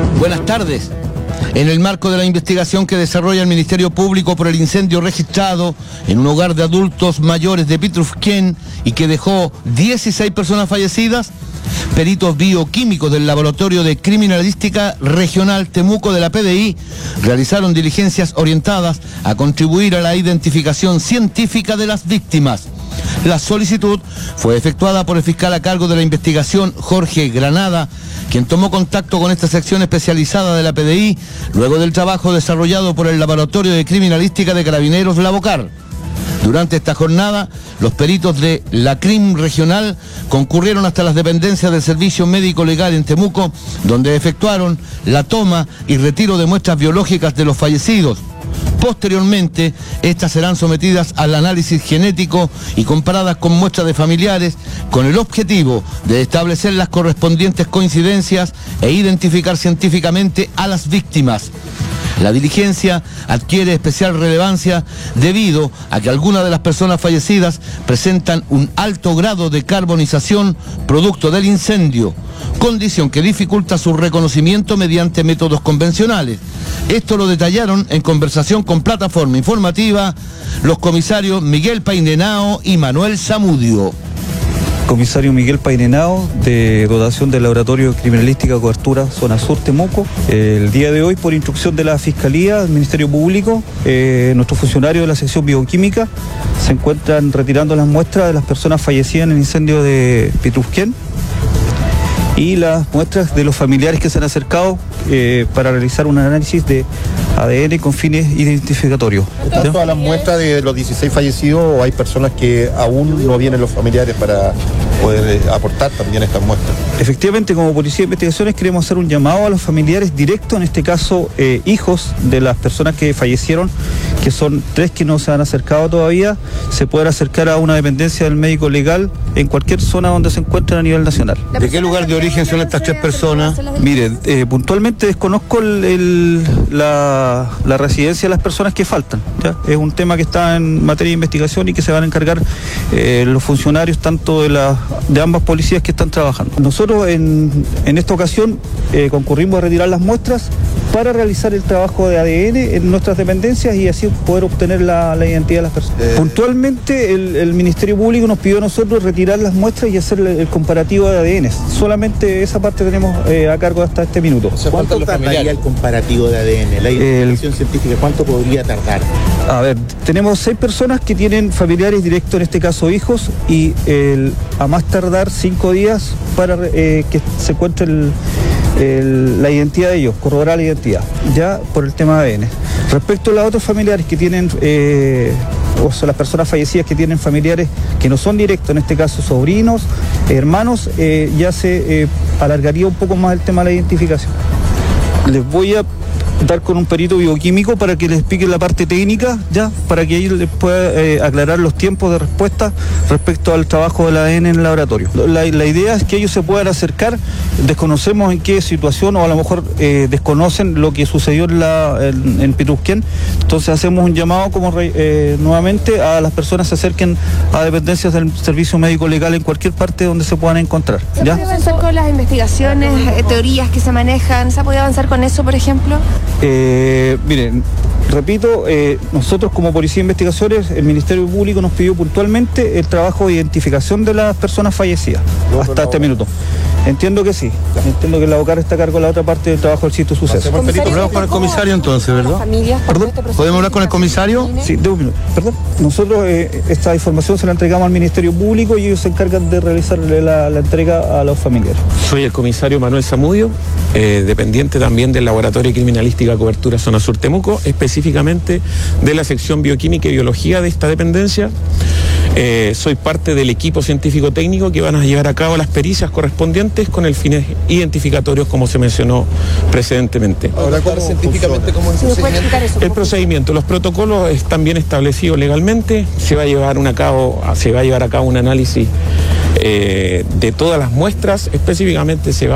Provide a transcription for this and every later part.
Buenas tardes. En el marco de la investigación que desarrolla el Ministerio Público por el incendio registrado en un hogar de adultos mayores de Pitrufquén y que dejó 16 personas fallecidas, peritos bioquímicos del Laboratorio de Criminalística Regional Temuco de la PDI realizaron diligencias orientadas a contribuir a la identificación científica de las víctimas. La solicitud fue efectuada por el fiscal a cargo de la investigación, Jorge Granada, quien tomó contacto con esta sección especializada de la PDI luego del trabajo desarrollado por el Laboratorio de Criminalística de Carabineros Lavocar. Durante esta jornada, los peritos de la CRIM regional concurrieron hasta las dependencias del Servicio Médico Legal en Temuco, donde efectuaron la toma y retiro de muestras biológicas de los fallecidos. Posteriormente, estas serán sometidas al análisis genético y comparadas con muestras de familiares, con el objetivo de establecer las correspondientes coincidencias e identificar científicamente a las víctimas. La diligencia adquiere especial relevancia debido a que algunas de las personas fallecidas presentan un alto grado de carbonización producto del incendio, condición que dificulta su reconocimiento mediante métodos convencionales. Esto lo detallaron en conversación con Plataforma Informativa los comisarios Miguel Painenao y Manuel Zamudio. Comisario Miguel Painenao, de dotación del Laboratorio de Criminalística Cobertura Zona Sur Temuco. El día de hoy, por instrucción de la Fiscalía, del Ministerio Público, nuestros funcionarios de la sección bioquímica se encuentran retirando las muestras de las personas fallecidas en el incendio de Pitrufquén y las muestras de los familiares que se han acercado para realizar un análisis de ADN con fines identificatorios. ¿Están todas las muestras de los 16 fallecidos o hay personas que aún no vienen los familiares para poder aportar también estas muestras? Efectivamente, como Policía de Investigaciones queremos hacer un llamado a los familiares directos, en este caso hijos de las personas que fallecieron, que son 3 que no se han acercado todavía, se pueden acercar a una dependencia del médico legal en cualquier zona donde se encuentren a nivel nacional. ¿De qué lugar de origen son estas 3 personas? Mire, puntualmente desconozco la residencia de las personas que faltan, ¿ya? Es un tema que está en materia de investigación y que se van a encargar los funcionarios tanto de ambas policías que están trabajando. Nosotros en esta ocasión concurrimos a retirar las muestras para realizar el trabajo de ADN en nuestras dependencias y así poder obtener la identidad de las personas. Puntualmente el Ministerio Público nos pidió a nosotros retirar las muestras y hacer el comparativo de ADN. Solamente esa parte tenemos a cargo hasta este minuto. O sea, ¿cuánto tardaría el comparativo de ADN? La identificación científica, ¿cuánto podría tardar? A ver, tenemos 6 personas que tienen familiares directos, en este caso hijos, y a más tardar 5 días para que se encuentre la identidad de ellos, corroborar la identidad, ya por el tema de ADN. Respecto a los otros familiares que tienen, o sea, las personas fallecidas que tienen familiares que no son directos, en este caso sobrinos, hermanos, ya se alargaría un poco más el tema de la identificación. Les voy a dar con un perito bioquímico para que les explique la parte técnica, ya, para que ellos les pueda aclarar los tiempos de respuesta respecto al trabajo del ADN en el laboratorio. La idea es que ellos se puedan acercar, desconocemos en qué situación o a lo mejor desconocen lo que sucedió en Pitrufquén, entonces hacemos un llamado como nuevamente a las personas que se acerquen a dependencias del Servicio Médico Legal en cualquier parte donde se puedan encontrar. ¿Ya? ¿Se puede avanzar con las investigaciones, teorías que se manejan? ¿Se puede avanzar con eso, por ejemplo? Miren, repito, nosotros como Policía de Investigaciones, el Ministerio Público nos pidió puntualmente el trabajo de identificación de las personas fallecidas hasta este minuto. Entiendo que sí, entiendo que la Lavocar está a cargo de la otra parte del trabajo del sitio de suceso. Hablamos con el comisario entonces, ¿verdad? ¿Perdón? ¿Podemos hablar con el comisario? Sí, de un minuto. Perdón. Nosotros esta información se la entregamos al Ministerio Público y ellos se encargan de realizarle la entrega a los familiares. Soy el comisario Manuel Zamudio, dependiente también del Laboratorio de Criminalística Cobertura Zona Sur Temuco, específicamente de la sección Bioquímica y Biología de esta dependencia. Soy parte del equipo científico-técnico que van a llevar a cabo las pericias correspondientes con el fines identificatorios, como se mencionó precedentemente. Ahora, científicamente, ¿cómo es el procedimiento? El procedimiento, los protocolos están bien establecidos legalmente, se va a llevar a cabo un análisis de todas las muestras, específicamente se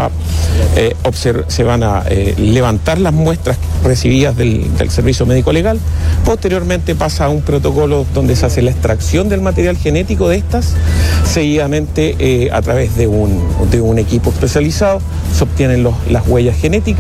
van a levantar las muestras recibidas del Servicio Médico Legal. Posteriormente pasa a un protocolo donde se hace la extracción del material genético de estas, seguidamente a través de un equipo especializado se obtienen las huellas genéticas.